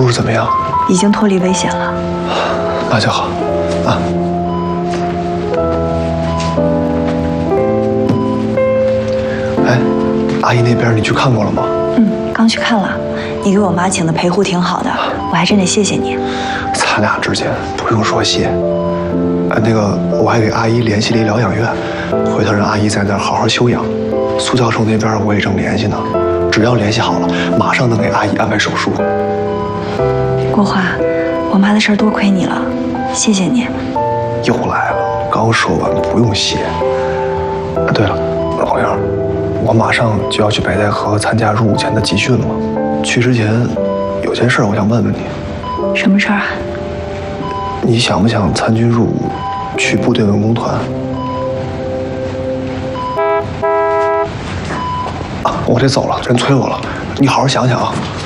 叔叔怎么样？ 已经脱离危险了。 那就好，啊。哎，阿姨那边你去看过了吗？ 刚去看了。你给我妈请的陪护挺好的，我还真得谢谢你。 咱俩之间不用说谢。那个，我还给阿姨联系了一疗养院，回头让阿姨在那儿好好休养。苏教授那边我也正联系呢，只要联系好了，马上能给阿姨安排手术。 国华，我妈的事儿多亏你了，谢谢你。 又来了，刚说完不用谢。对了，老杨，我马上就要去北戴河参加入伍前的集训了。去之前有件事我想问问你。 什么事儿啊？ 你想不想参军入伍，去部队文工团？啊，我得走了，人催我了，你好好想想啊。